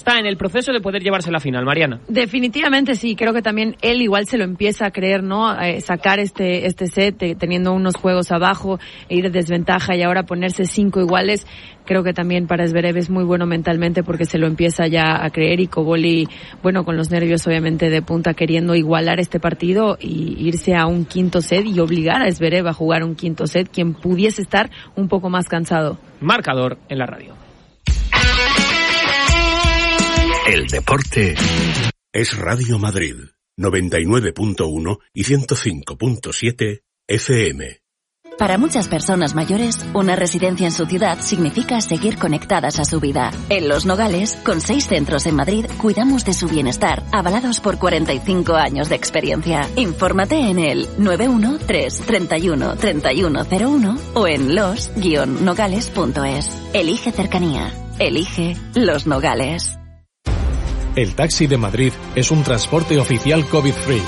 Está en el proceso de poder llevarse la final, Mariana. Definitivamente sí, creo que también él igual se lo empieza a creer, ¿no? Sacar este set, teniendo unos juegos abajo, ir de desventaja y ahora ponerse 5 iguales, creo que también para Zverev es muy bueno mentalmente porque se lo empieza ya a creer, y Cobolli, bueno, con los nervios obviamente de punta, queriendo igualar este partido y irse a un quinto set y obligar a Zverev a jugar un quinto set, quien pudiese estar un poco más cansado. Marcador en la radio. El deporte es Radio Madrid, 99.1 y 105.7 FM. Para muchas personas mayores, una residencia en su ciudad significa seguir conectadas a su vida. En Los Nogales, con 6 centros en Madrid, cuidamos de su bienestar, avalados por 45 años de experiencia. Infórmate en el 913 31 3101 o en los-nogales.es. Elige cercanía. Elige Los Nogales. El taxi de Madrid es un transporte oficial COVID-free.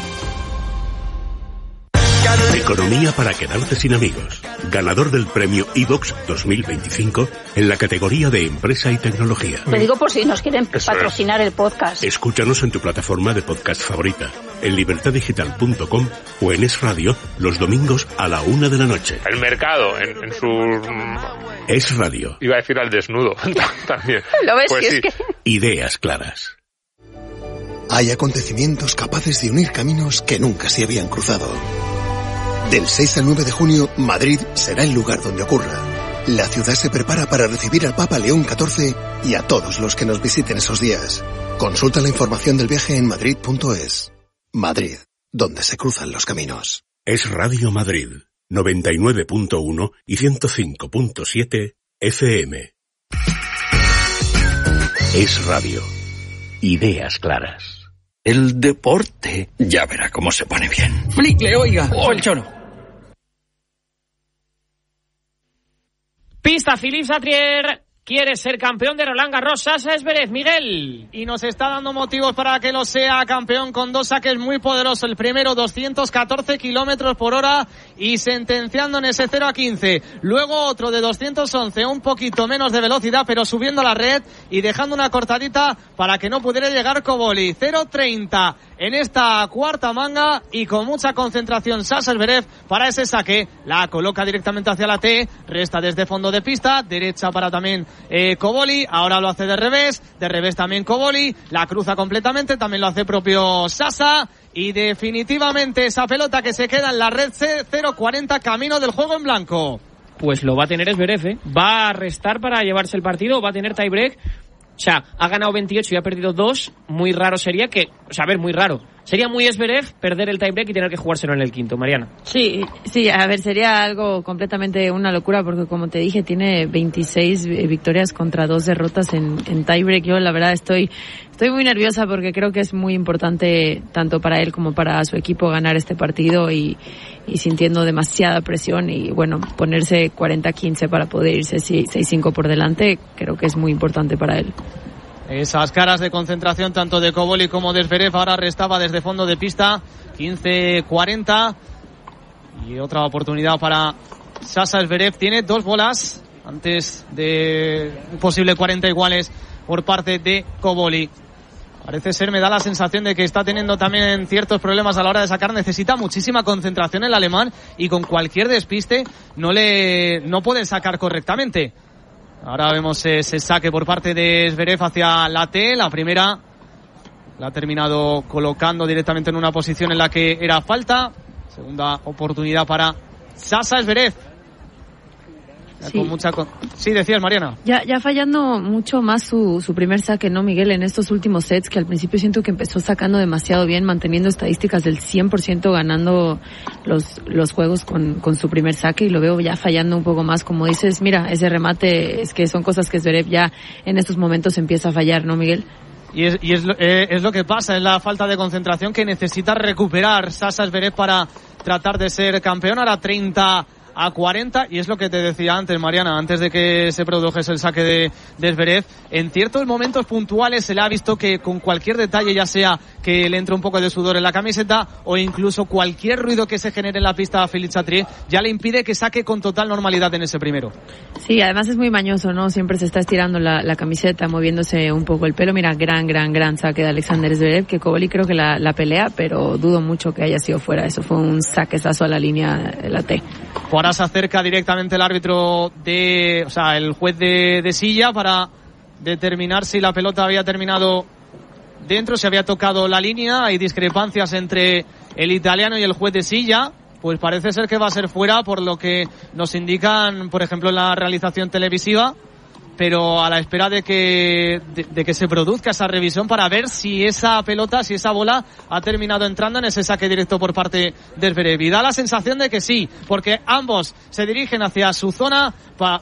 Economía para quedarte sin amigos. Ganador del premio iVox 2025 en la categoría de empresa y tecnología. Lo digo por si nos quieren patrocinar el podcast. Escúchanos en tu plataforma de podcast favorita, en libertaddigital.com o en Es Radio los domingos a la 1 de la noche. El mercado en su... Es Radio. Iba a decir al desnudo también. ¿Lo ves? Pues si sí. es que... Ideas claras. Hay acontecimientos capaces de unir caminos que nunca se habían cruzado. Del 6 al 9 de junio, Madrid será el lugar donde ocurra. La ciudad se prepara para recibir al Papa León XIV y a todos los que nos visiten esos días. Consulta la información del viaje en madrid.es. Madrid, donde se cruzan los caminos. Es Radio Madrid, 99.1 y 105.7 FM. Es Radio. Ideas claras. El deporte ya verá cómo se pone bien. Flicle, oiga. ¡Oh, el choro! Pista Philippe Chatrier. Quiere ser campeón de Roland Garros. Sasa Zverev, Miguel. Y nos está dando motivos para que lo sea campeón, con 2 saques muy poderosos. El primero, 214 kilómetros por hora y sentenciando en ese 0-15. Luego otro de 211, un poquito menos de velocidad, pero subiendo la red y dejando una cortadita para que no pudiera llegar Cobolli. 0-30 en esta cuarta manga y con mucha concentración Sasa Zverev para ese saque. La coloca directamente hacia la T, resta desde fondo de pista, derecha para también Cobolli, ahora lo hace de revés también Cobolli, la cruza completamente, también lo hace propio Sasa, y definitivamente esa pelota que se queda en la red C, 0-40, camino del juego en blanco. Pues lo va a tener Zverev, ¿eh? Va a restar para llevarse el partido, va a tener tiebreak. O sea, ha ganado 28 y ha perdido 2. Muy raro sería que... O sea, a ver, muy raro. Sería muy Zverev perder el tiebreak y tener que jugárselo en el quinto, Mariana. Sí, a ver, sería algo completamente una locura porque, como te dije, tiene 26 victorias contra 2 derrotas en tiebreak. Yo, la verdad, estoy muy nerviosa porque creo que es muy importante tanto para él como para su equipo ganar este partido y sintiendo demasiada presión y, bueno, ponerse 40-15 para poder irse 6-5 por delante, creo que es muy importante para él. Esas caras de concentración tanto de Cobolli como de Zverev. Ahora restaba desde fondo de pista 15-40 y otra oportunidad para Sasa Zverev. Tiene 2 bolas antes de un posible 40 iguales por parte de Cobolli. Parece ser, me da la sensación de que está teniendo también ciertos problemas a la hora de sacar. Necesita muchísima concentración el alemán y con cualquier despiste no puede sacar correctamente. Ahora vemos ese saque por parte de Zverev hacia la T. La primera la ha terminado colocando directamente en una posición en la que era falta. Segunda oportunidad para Sasa Zverev. Sí. Sí, decías, Mariana. Ya fallando mucho más su primer saque, ¿no, Miguel? En estos últimos sets, que al principio siento que empezó sacando demasiado bien, manteniendo estadísticas del 100%, ganando los juegos con su primer saque, y lo veo ya fallando un poco más. Como dices, mira, ese remate, es que son cosas que Zverev ya en estos momentos empieza a fallar, ¿no, Miguel? Y es lo que pasa, es la falta de concentración que necesita recuperar Sasa Zverev para tratar de ser campeón. Ahora 30 a 40, y es lo que te decía antes, Mariana, antes de que se produjese el saque de Zverev. En ciertos momentos puntuales se le ha visto que con cualquier detalle, ya sea que le entre un poco de sudor en la camiseta o incluso cualquier ruido que se genere en la pista a Félix Chatrier, ya le impide que saque con total normalidad en ese primero. Sí, además es muy mañoso, ¿no? Siempre se está estirando la camiseta, moviéndose un poco el pelo. Mira, gran saque de Alexander Zverev, que Koboli creo que la pelea, pero dudo mucho que haya sido fuera. Eso fue un saquezazo a la línea de la T. Ahora se acerca directamente el árbitro el juez de silla para determinar si la pelota había terminado dentro, si había tocado la línea. Hay discrepancias entre el italiano y el juez de silla. Pues parece ser que va a ser fuera, por lo que nos indican, por ejemplo, en la realización televisiva, pero a la espera de que se produzca esa revisión para ver si esa pelota, si esa bola ha terminado entrando en ese saque directo por parte del Zverev. Y da la sensación de que sí, porque ambos se dirigen hacia su zona,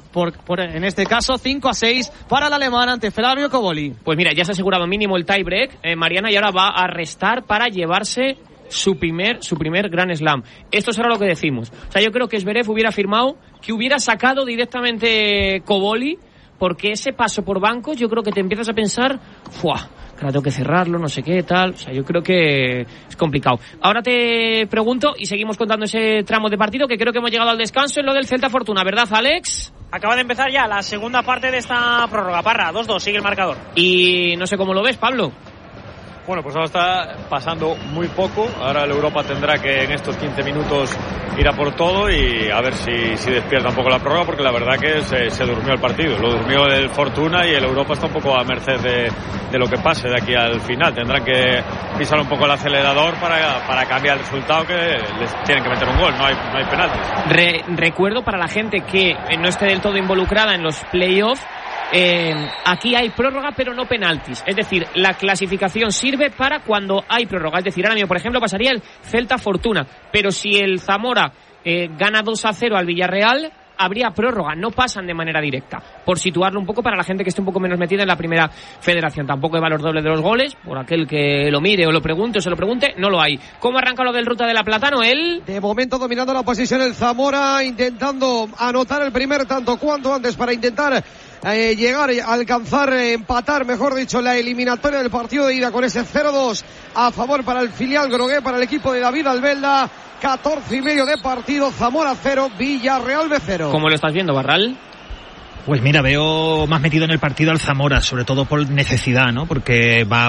en este caso 5-6 para el alemán ante Flavio Koboli. Pues mira, ya se ha asegurado mínimo el tie break, Mariana, y ahora va a restar para llevarse su primer Grand Slam. Esto será lo que decimos. O sea, yo creo que Zverev hubiera firmado que hubiera sacado directamente Koboli, porque ese paso por bancos yo creo que te empiezas a pensar, que ahora tengo que cerrarlo, no sé qué, tal. O sea, yo creo que es complicado. Ahora te pregunto, y seguimos contando ese tramo de partido, que creo que hemos llegado al descanso en lo del Celta Fortuna, ¿verdad, Alex? Acaba de empezar ya la segunda parte de esta prórroga. Parra, 2-2, sigue el marcador. Y no sé cómo lo ves, Pablo. Bueno, pues ahora está pasando muy poco. Ahora el Europa tendrá que en estos 15 minutos ir a por todo y a ver si despierta un poco la prórroga, porque la verdad que se durmió el partido. Lo durmió el Fortuna y el Europa está un poco a merced de lo que pase de aquí al final. Tendrán que pisar un poco el acelerador para cambiar el resultado, que les tienen que meter un gol. No hay penaltis. Recuerdo para la gente que no esté del todo involucrada en los playoffs, aquí hay prórroga pero no penaltis, es decir, la clasificación sirve para cuando hay prórroga, es decir, ahora mismo por ejemplo pasaría el Celta Fortuna, pero si el Zamora gana 2-0 al Villarreal, habría prórroga, no pasan de manera directa, por situarlo un poco para la gente que esté un poco menos metida en la primera federación. Tampoco hay valor doble de los goles, por aquel que lo mire o lo pregunte o se lo pregunte, no lo hay. ¿Cómo arranca lo del Ruta de la Plata, Noel? De momento dominando la posición el Zamora, intentando anotar el primer tanto cuanto antes para intentar llegar a alcanzar, empatar, mejor dicho, la eliminatoria del partido de ida con ese 0-2 a favor para el filial grogué, para el equipo de David Albelda. 14,5 de partido, Zamora 0, Villarreal B 0. ¿Cómo lo estás viendo, Barral? Pues mira, veo más metido en el partido al Zamora, sobre todo por necesidad, ¿no? Porque va...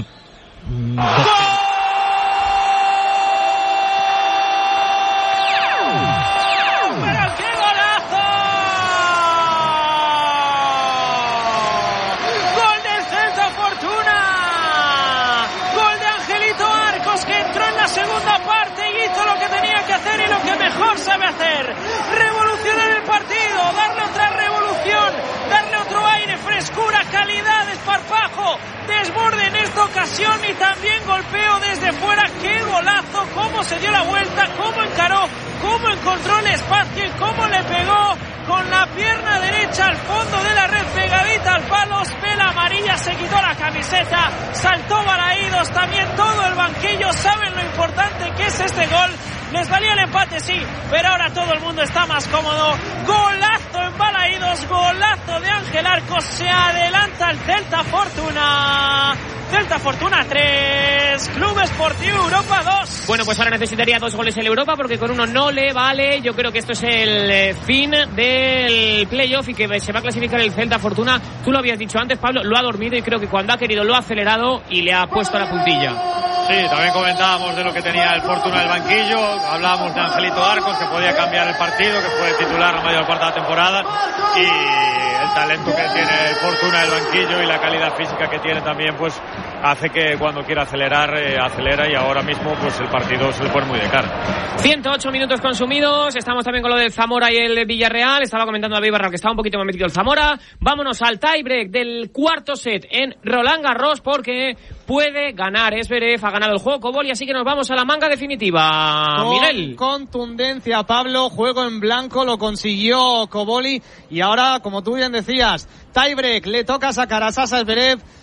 sabe hacer, revolucionar el partido, darle otra revolución, darle otro aire, frescura, calidad, desparpajo, desborde en esta ocasión y también golpeo desde fuera. ¡Qué golazo! Cómo se dio la vuelta, cómo encaró, cómo encontró el espacio y cómo le pegó con la pierna derecha al fondo de la red, pegadita al palo. Vela amarilla, se quitó la camiseta, saltó Balaídos, también todo el banquillo. Saben lo importante que es este gol. Les valía el empate, sí, pero ahora todo el mundo está más cómodo. Golazo en Balaídos, golazo de Ángel Arcos. Se adelanta el Celta Fortuna. Celta Fortuna 3, Club Esportivo Europa 2. Bueno, pues ahora necesitaría 2 goles en Europa, porque con uno no le vale. Yo creo que esto es el fin del playoff y que se va a clasificar el Celta Fortuna. Tú lo habías dicho antes, Pablo, lo ha dormido y creo que cuando ha querido lo ha acelerado y le ha puesto la puntilla. Sí, también comentábamos de lo que tenía el Fortuna del banquillo, hablábamos de Angelito Arcos, que podía cambiar el partido, que fue titular la mayor parte de la temporada, y el talento que tiene el Fortuna del banquillo y la calidad física que tiene también, pues hace que cuando quiera acelerar, acelera, y ahora mismo pues el partido se le pone muy de cara. 108 minutos consumidos, estamos también con lo del Zamora y el Villarreal. Estaba comentando David Barral que estaba un poquito más metido el Zamora. Vámonos al tiebreak del cuarto set en Roland Garros, porque puede ganar Zverev, ha ganado el juego Koboli, así que nos vamos a la manga definitiva. Con Miguel. Contundencia, Pablo, juego en blanco, lo consiguió Koboli, y ahora, como tú bien decías, tiebreak, le toca sacar a Sasa Zverev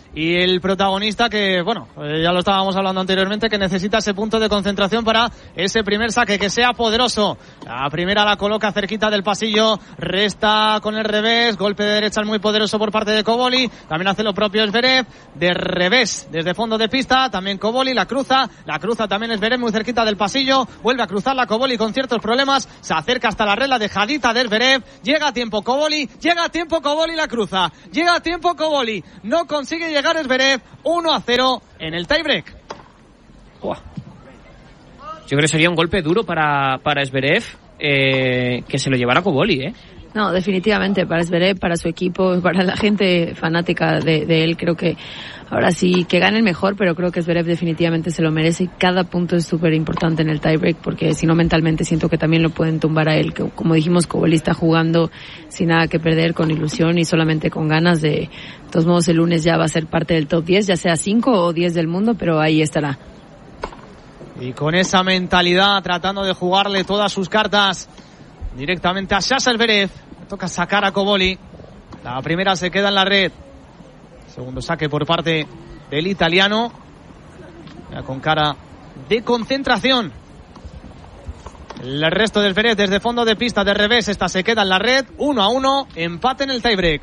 y el protagonista que, bueno, ya lo estábamos hablando anteriormente, que necesita ese punto de concentración para ese primer saque, que sea poderoso. La primera la coloca cerquita del pasillo, resta con el revés, golpe de derecha muy poderoso por parte de Koboli, también hace lo propio Zverev, de revés desde fondo de pista, también Koboli la cruza también Zverev muy cerquita del pasillo, vuelve a cruzar la Koboli con ciertos problemas, se acerca hasta la red, la dejadita de Zverev, llega a tiempo Koboli, la cruza, llega a tiempo Koboli, no consigue llegar Zverev, 1-0 en el tiebreak. Yo creo que sería un golpe duro para Zverev, que se lo llevara Koboli, No, definitivamente para Zverev, para su equipo, para la gente fanática de él, creo que ahora sí que gane el mejor, pero creo que Zverev definitivamente se lo merece y cada punto es súper importante en el tiebreak, porque si no mentalmente siento que también lo pueden tumbar a él, que como dijimos, Koboli está jugando sin nada que perder, con ilusión y solamente con ganas de todos modos el lunes ya va a ser parte del top 10, ya sea 5 o 10 del mundo, pero ahí estará. Y con esa mentalidad, tratando de jugarle todas sus cartas directamente a Sasha Zverev. Le toca sacar a Koboli. La primera se queda en la red. Segundo saque por parte del italiano. Ya con cara de concentración. El resto del Zverev desde fondo de pista de revés. Esta se queda en la red. 1-1. Empate en el tiebreak.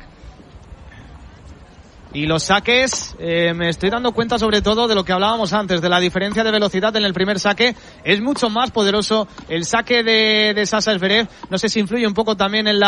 Y los saques, me estoy dando cuenta sobre todo de lo que hablábamos antes, de la diferencia de velocidad en el primer saque. Es mucho más poderoso el saque de Sasha Zverev. No sé si influye un poco también en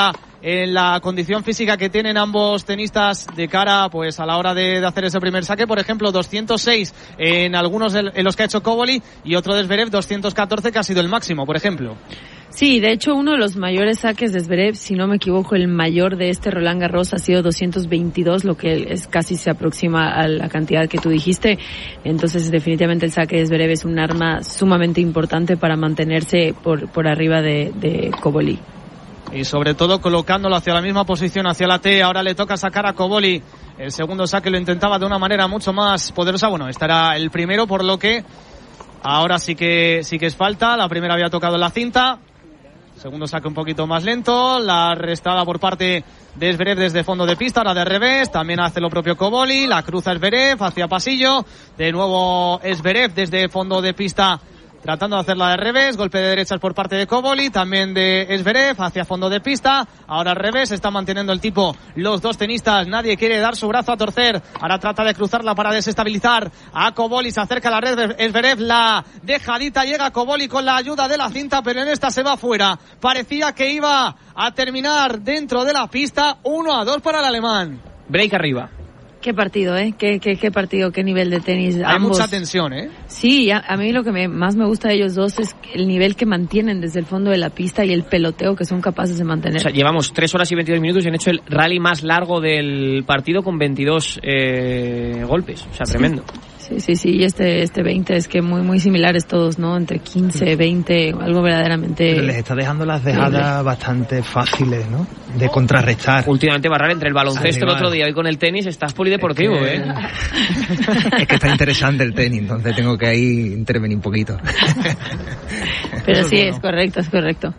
la condición física que tienen ambos tenistas de cara pues a la hora de hacer ese primer saque. Por ejemplo, 206 en algunos en los que ha hecho Koboli y otro de Zverev 214 que ha sido el máximo, por ejemplo. Sí, de hecho uno de los mayores saques de Zverev, si no me equivoco, el mayor de este Roland Garros ha sido 222, lo que es casi se aproxima a la cantidad que tú dijiste. Entonces definitivamente el saque de Zverev es un arma sumamente importante para mantenerse por arriba de Koboli. Y sobre todo colocándolo hacia la misma posición, hacia la T. Ahora le toca sacar a Koboli. El segundo saque lo intentaba de una manera mucho más poderosa. Bueno, estará el primero, por lo que ahora sí que es falta. La primera había tocado en la cinta. Segundo saque un poquito más lento, la restada por parte de Zverev desde fondo de pista, ahora de revés, también hace lo propio Koboli, la cruza Zverev hacia pasillo, de nuevo Zverev desde fondo de pista tratando de hacerla de revés, golpe de derechas por parte de Koboli, también de Zverev hacia fondo de pista, ahora al revés, está manteniendo el tipo los dos tenistas, nadie quiere dar su brazo a torcer, ahora trata de cruzarla para desestabilizar a Koboli, se acerca a la red Zverev, la dejadita, llega Koboli con la ayuda de la cinta, pero en esta se va fuera, parecía que iba a terminar dentro de la pista, 1-2 para el alemán. Break arriba. Qué partido, qué partido, qué nivel de tenis. Hay ambos. Mucha tensión, Sí, a mí lo que más me gusta de ellos dos es el nivel que mantienen desde el fondo de la pista y el peloteo que son capaces de mantener. O sea, llevamos 3 horas y 22 minutos y han hecho el rally más largo del partido con 22 golpes. O sea, tremendo. Sí, y este 20 es que muy similares todos, ¿no? Entre 15, 20, algo verdaderamente... Pero les está dejando las dejadas bastante fáciles, ¿no? De contrarrestar. Últimamente Barral entre el baloncesto el otro día y con el tenis estás polideportivo, Es que está interesante el tenis, entonces tengo que ahí intervenir un poquito. Pero sí, es correcto.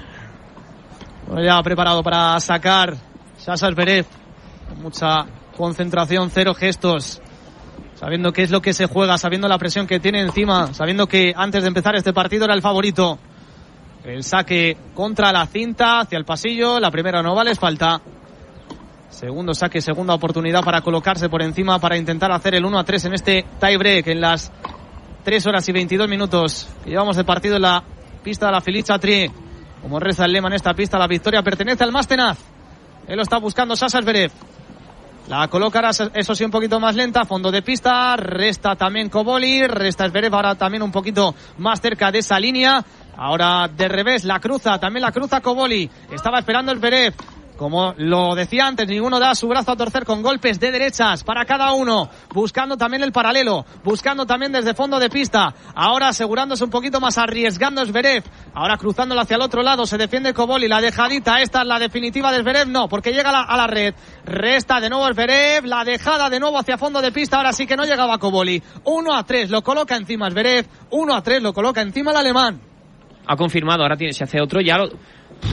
Bueno, ya preparado para sacar Sasha Zverev. Mucha concentración, 0 gestos. Sabiendo qué es lo que se juega, sabiendo la presión que tiene encima, sabiendo que antes de empezar este partido era el favorito. El saque contra la cinta, hacia el pasillo, la primera no vale, falta. Segundo saque, segunda oportunidad para colocarse por encima, para intentar hacer el 1-3 en este tiebreak, en las 3 horas y 22 minutos que llevamos de partido en la pista de la Philippe Chatrier. Como reza el lema en esta pista, la victoria pertenece al más tenaz. Él lo está buscando Sasha Zverev. La colocará, eso sí, un poquito más lenta, fondo de pista, resta también Koboli, resta Zverev ahora también un poquito más cerca de esa línea, ahora de revés, también la cruza Koboli, estaba esperando Zverev, como lo decía antes, ninguno da su brazo a torcer con golpes de derechas para cada uno, buscando también el paralelo, buscando también desde fondo de pista, ahora asegurándose un poquito más, arriesgando Zverev, ahora cruzándolo hacia el otro lado, se defiende Koboli, la dejadita, esta es la definitiva de Zverev, no, porque llega a la red, resta de nuevo Zverev, la dejada de nuevo hacia fondo de pista, ahora sí que no llegaba Koboli, 1-3, lo coloca encima Zverev, 1-3, lo coloca encima el alemán. Ha confirmado, ahora se hace otro, ya lo...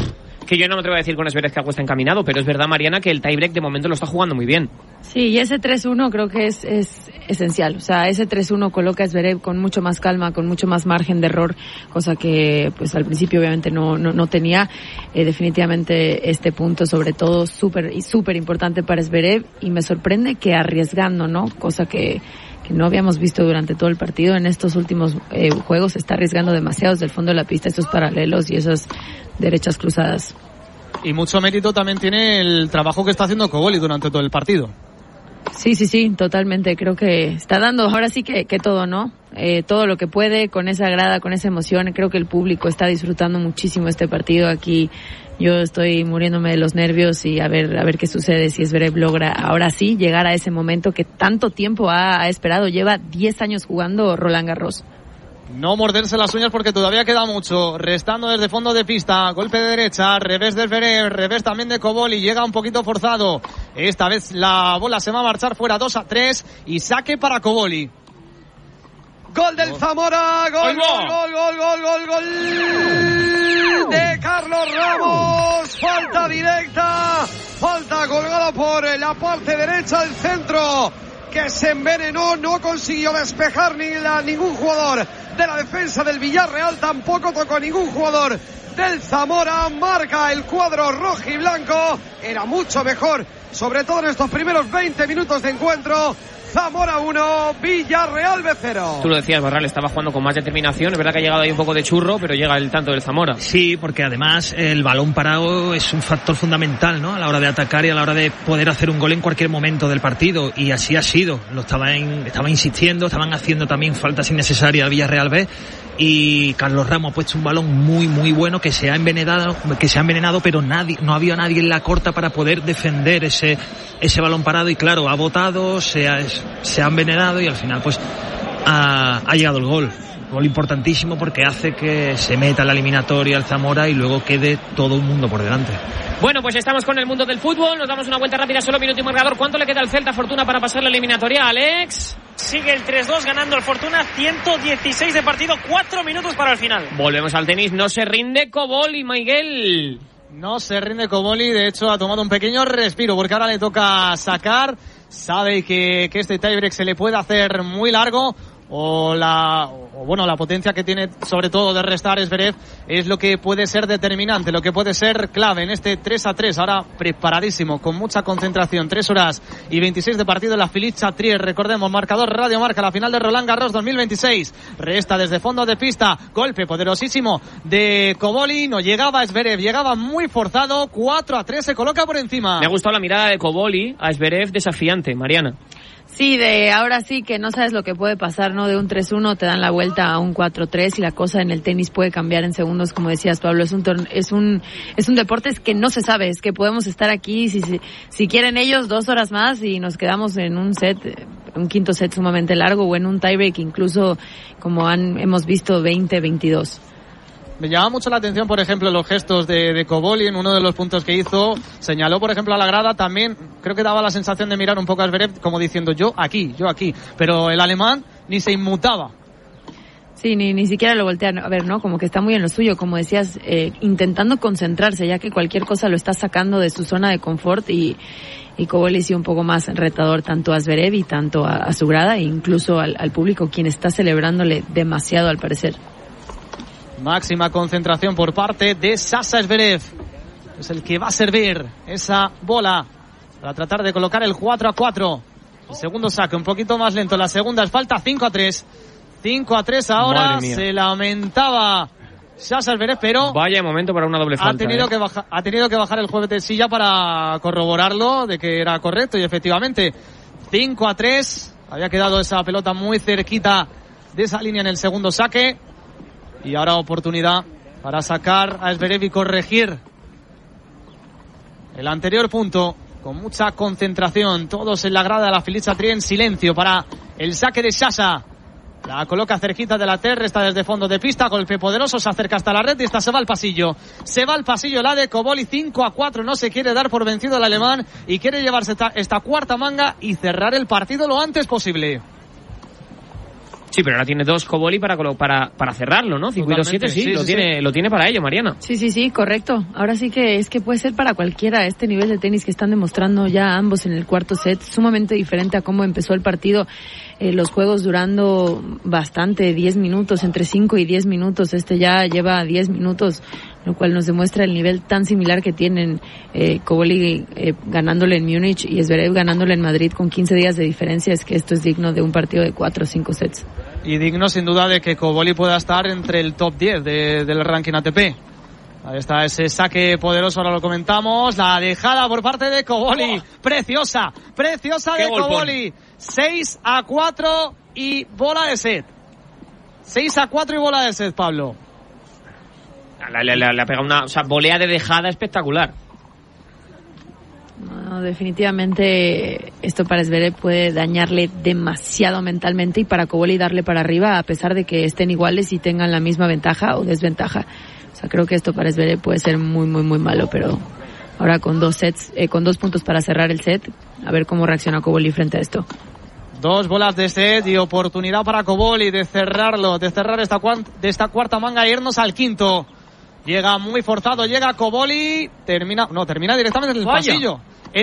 Que yo no me atrevo a decir con Zverev que algo está encaminado, pero es verdad, Mariana, que el tiebreak de momento lo está jugando muy bien. Sí, y ese 3-1 creo que es esencial. O sea, ese 3-1 coloca a Zverev con mucho más calma, con mucho más margen de error, cosa que pues al principio obviamente no tenía. Definitivamente este punto, sobre todo, súper importante para Zverev, y me sorprende que arriesgando, ¿no? Cosa que no habíamos visto durante todo el partido. En estos últimos juegos está arriesgando demasiado desde el fondo de la pista, esos paralelos y esas derechas cruzadas. Y mucho mérito también tiene el trabajo que está haciendo Koboli durante todo el partido. Sí, totalmente. Creo que está dando ahora sí que todo, ¿no? Todo lo que puede, con esa grada, con esa emoción. Creo que el público está disfrutando muchísimo este partido. Aquí yo estoy muriéndome de los nervios y a ver qué sucede si Zverev logra ahora sí llegar a ese momento que tanto tiempo ha esperado. Lleva 10 años jugando Roland Garros. No morderse las uñas porque todavía queda mucho. Restando desde fondo de pista. Golpe de derecha. Revés de Zverev. Revés también de Koboli. Llega un poquito forzado. Esta vez la bola se va a marchar fuera 2-3. Y saque para Koboli. Gol del Zamora. Gol de Carlos Ramos. Falta directa. Falta colgada por la parte derecha del centro, que se envenenó, no consiguió despejar ningún jugador de la defensa del Villarreal, tampoco tocó ningún jugador del Zamora. Marca el cuadro rojo y blanco, era mucho mejor, sobre todo en estos primeros 20 minutos de encuentro. Zamora 1, Villarreal 0. Tú lo decías, Barral estaba jugando con más determinación. Es verdad que ha llegado ahí un poco de churro, pero llega el tanto del Zamora. Sí, porque además el balón parado es un factor fundamental, ¿no? A la hora de atacar y a la hora de poder hacer un gol en cualquier momento del partido. Y así ha sido. Estaba insistiendo, estaban haciendo también faltas innecesarias al Villarreal B. Y Carlos Ramos ha puesto un balón muy bueno que se ha envenenado, pero no había nadie en la corta para poder defender ese balón parado, y claro, ha botado, se ha envenenado, y al final pues ha llegado el gol. Gol importantísimo porque hace que se meta en la eliminatoria el Zamora y luego quede todo el mundo por delante. Bueno, pues estamos con el mundo del fútbol. Nos damos una vuelta rápida, solo minuto y marcador. ¿Cuánto le queda al Celta Fortuna para pasar la eliminatoria, Alex? Sigue el 3-2 ganando el Fortuna, 116 de partido, 4 minutos para el final. Volvemos al tenis, no se rinde Koboli, Miguel. No se rinde Koboli, de hecho ha tomado un pequeño respiro porque ahora le toca sacar. Sabe que este tiebreak se le puede hacer muy largo. La potencia que tiene sobre todo de restar Zverev es lo que puede ser determinante, lo que puede ser clave en este 3-3. Ahora preparadísimo, con mucha concentración. 3 horas y 26 de partido en la Philippe Chatrier. Recordemos, marcador Radio Marca, la final de Roland Garros 2026. Resta desde fondo de pista, golpe poderosísimo de Koboli. No llegaba Zverev, llegaba muy forzado. 4-3, se coloca por encima. Me ha gustado la mirada de Koboli a Zverev, desafiante, Mariana. Sí, ahora sí que no sabes lo que puede pasar, ¿no? De un 3-1 te dan la vuelta a un 4-3 y la cosa en el tenis puede cambiar en segundos, como decías, Pablo. Es un deporte que no se sabe, es que podemos estar aquí, si quieren ellos, 2 horas más y nos quedamos en un quinto set sumamente largo, o en un tiebreak incluso, como hemos visto, 20-22. Me llama mucho la atención, por ejemplo, los gestos de Koboli en uno de los puntos que hizo. Señaló, por ejemplo, a la grada. También creo que daba la sensación de mirar un poco a Zverev como diciendo yo aquí. Pero el alemán ni se inmutaba. Sí, ni siquiera lo voltean a ver, ¿no? Como que está muy en lo suyo, como decías, intentando concentrarse, ya que cualquier cosa lo está sacando de su zona de confort, y Koboli sí un poco más retador tanto a Zverev y tanto a su grada e incluso al público, quien está celebrándole demasiado al parecer. Máxima concentración por parte de Sasa Zverev. Es el que va a servir esa bola para tratar de colocar el 4-4. El segundo saque un poquito más lento. La segunda es falta, 5-3. 5-3 ahora. Se lamentaba Sasa Zverev, pero vaya momento para una doble falta. Ha tenido que bajar el juez de silla para corroborarlo de que era correcto, y efectivamente 5-3. Había quedado esa pelota muy cerquita de esa línea en el segundo saque. Y ahora oportunidad para sacar a Zverev y corregir el anterior punto con mucha concentración. Todos en la grada de la Philippe Chatrier en silencio para el saque de Sasa. La coloca cerquita de la terra, está desde fondo de pista, golpe poderoso, se acerca hasta la red y esta se va al pasillo. Se va al pasillo la de Koboli, 5-4, no se quiere dar por vencido el alemán y quiere llevarse esta cuarta manga y cerrar el partido lo antes posible. Sí, pero ahora tiene 2 Koboli para cerrarlo, ¿no? 5 y 2, 7, sí, lo tiene para ello, Mariana. Sí, correcto. Ahora sí que puede ser para cualquiera este nivel de tenis que están demostrando ya ambos en el cuarto set, sumamente diferente a cómo empezó el partido. Los juegos durando bastante, 10 minutos, entre 5 y 10 minutos. Ya lleva 10 minutos, lo cual nos demuestra el nivel tan similar que tienen Koboli ganándole en Múnich y Zverev ganándole en Madrid con 15 días de diferencia. Es que esto es digno de un partido de 4 o 5 sets. Y digno sin duda de que Koboli pueda estar entre el top 10 del ranking ATP. Ahí está ese saque poderoso, ahora lo comentamos. La dejada por parte de Koboli. Preciosa de Koboli. 6-4 y bola de set. 6-4 y bola de set, Pablo. Le ha pegado una volea de dejada espectacular. No, definitivamente esto para Zverev puede dañarle demasiado mentalmente y para Koboli darle para arriba, a pesar de que estén iguales y tengan la misma ventaja o desventaja. Creo que esto para Zverev puede ser muy, muy, muy malo, pero ahora con 2 sets, con 2 puntos para cerrar el set, a ver cómo reacciona Koboli frente a esto. 2 bolas de set y oportunidad para Koboli de cerrar esta cuarta manga e irnos al quinto. Llega muy forzado, llega Koboli, termina directamente en el pasillo.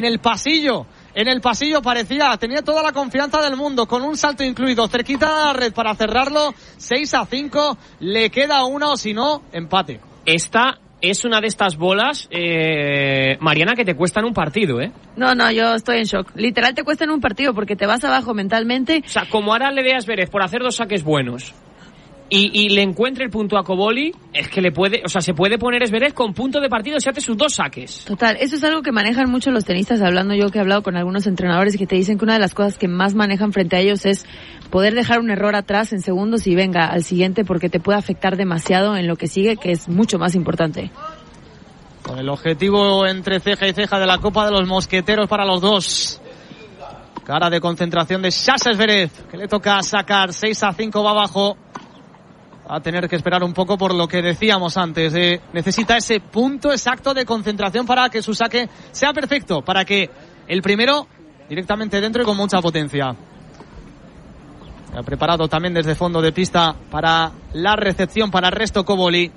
En el pasillo tenía toda la confianza del mundo, con un salto incluido, cerquita de la red para cerrarlo. 6-5, le queda una o si no, empate. Esta es una de estas bolas, Mariana, que te cuestan un partido, ¿eh? No, yo estoy en shock. Literal te cuestan un partido porque te vas abajo mentalmente. O sea, como ahora le veas Zverev por hacer 2 saques buenos y le encuentre el punto a Koboli, es que se puede poner Zverev con punto de partido si hace sus 2 saques. Total, eso es algo que manejan mucho los tenistas, que he hablado con algunos entrenadores que te dicen que una de las cosas que más manejan frente a ellos es poder dejar un error atrás en segundos y venga al siguiente, porque te puede afectar demasiado en lo que sigue, que es mucho más importante. Con el objetivo entre ceja y ceja de la Copa de los Mosqueteros para los dos. Cara de concentración de Sasha Zverev, que le toca sacar. 6-5, va abajo. Va a tener que esperar un poco por lo que decíamos antes. Necesita ese punto exacto de concentración para que su saque sea perfecto, para que el primero directamente dentro y con mucha potencia. Se ha preparado también desde fondo de pista para la recepción para Resto Koboli.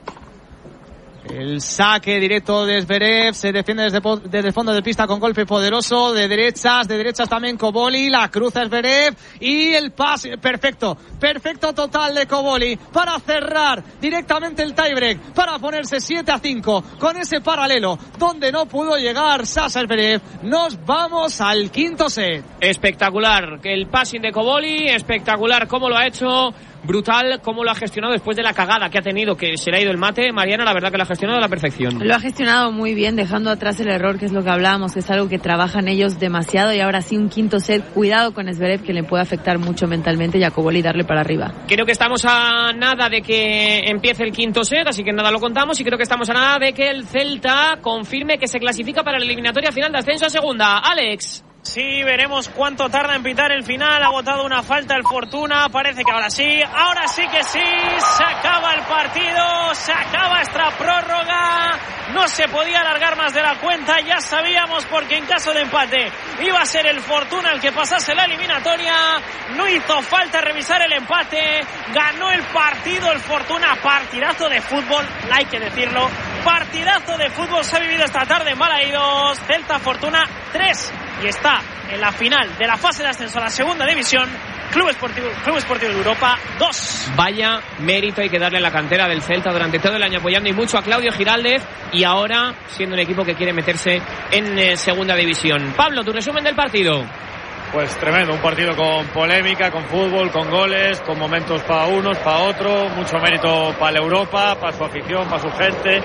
El saque directo de Zverev, se defiende desde fondo de pista con golpe poderoso, de derechas también Koboli, la cruza Zverev y el pase perfecto total de Koboli para cerrar directamente el tiebreak, para ponerse 7-5 con ese paralelo donde no pudo llegar Sasha Zverev. Nos vamos al quinto set. Espectacular el passing de Koboli, espectacular cómo lo ha hecho. Brutal cómo lo ha gestionado después de la cagada que ha tenido, que se le ha ido el mate. Mariana, la verdad que lo ha gestionado a la perfección. Lo ha gestionado muy bien, dejando atrás el error, que es lo que hablábamos, que es algo que trabajan ellos demasiado. Y ahora sí, un quinto set, cuidado con Zverev, que le puede afectar mucho mentalmente, y a Koboli darle para arriba. Creo que estamos a nada de que empiece el quinto set, así que nada lo contamos. Y creo que estamos a nada de que el Celta confirme que se clasifica para la eliminatoria final de ascenso a segunda. Alex. Sí, veremos cuánto tarda en pitar el final. Ha botado una falta el Fortuna. Parece que ahora sí que sí. Se acaba el partido, se acaba esta prórroga. No se podía alargar más de la cuenta. Ya sabíamos, porque en caso de empate iba a ser el Fortuna el que pasase la eliminatoria. No hizo falta revisar el empate. Ganó el partido el Fortuna. Partidazo de fútbol, hay que decirlo. Partidazo de fútbol se ha vivido esta tarde en Balaídos. Celta Fortuna 3. Y está en la final de la fase de ascenso a la segunda división. Club Esportivo de Europa 2. Vaya mérito hay que darle a la cantera del Celta durante todo el año, apoyando y mucho a Claudio Giraldez, y ahora siendo un equipo que quiere meterse en segunda división. Pablo, tu resumen del partido. Pues tremendo, un partido con polémica, con fútbol, con goles, con momentos para unos, para otros, mucho mérito para la Europa, para su afición, para su gente,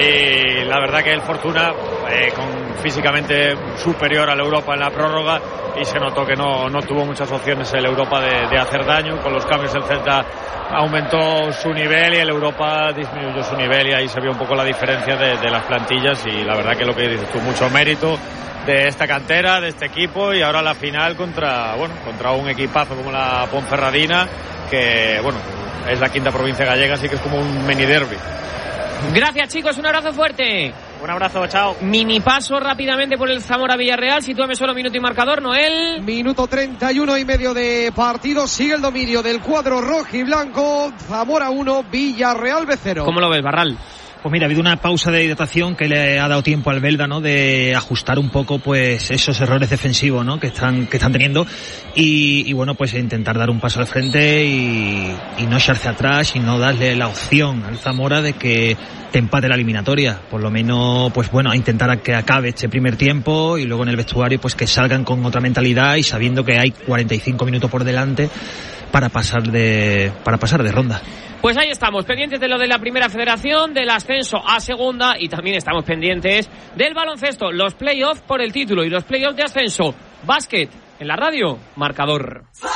y la verdad que el Fortuna físicamente superior a la Europa en la prórroga, y se notó que no tuvo muchas opciones el Europa de hacer daño. Con los cambios el Celta aumentó su nivel y el Europa disminuyó su nivel, y ahí se vio un poco la diferencia de las plantillas, y la verdad que lo que dices tú, mucho mérito de esta cantera, de este equipo, y ahora la final contra un equipazo como la Ponferradina, que es la quinta provincia gallega, así que es como un mini derbi. Gracias, chicos, un abrazo fuerte. Un abrazo, chao. Mini paso rápidamente por el Zamora-Villarreal. Sitúame solo minuto y marcador, Noel. Minuto 31 y medio de partido. Sigue el dominio del cuadro rojo y blanco. Zamora 1, Villarreal B0. ¿Cómo lo ves, Barral? Pues mira, ha habido una pausa de hidratación que le ha dado tiempo al belga, ¿no? De ajustar un poco, pues, esos errores defensivos, ¿no? Que están teniendo y bueno, pues intentar dar un paso al frente y no echarse atrás y no darle la opción al Zamora de que te empate la eliminatoria. Por lo menos, pues bueno, a intentar que acabe este primer tiempo y luego en el vestuario, pues que salgan con otra mentalidad y sabiendo que hay 45 minutos por delante para pasar de ronda. Pues ahí estamos, pendientes de lo de la Primera Federación, del ascenso a Segunda y también estamos pendientes del baloncesto, los playoffs por el título y los playoffs de ascenso. Básquet, en la radio, marcador.